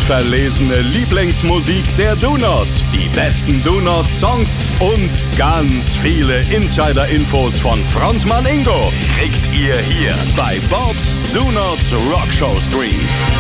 handverlesene Lieblingsmusik der Donuts, die besten Donut-Songs und ganz viele Insider-Infos von Frontmann Ingo kriegt ihr hier bei Bob's Donuts Rockshow Stream.